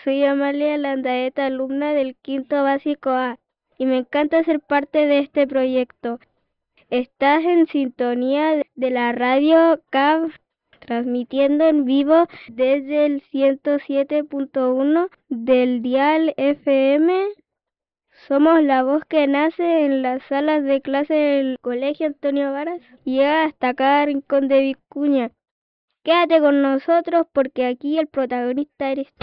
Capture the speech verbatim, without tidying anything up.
soy Amalia Landaeta, alumna del quinto básico A, y me encanta ser parte de este proyecto. Estás en sintonía de la radio C A B, transmitiendo en vivo desde el ciento siete punto uno del dial F M. Somos la voz que nace en las salas de clase del Colegio Antonio Varas y llega hasta cada rincón de Vicuña. Quédate con nosotros porque aquí el protagonista eres tú.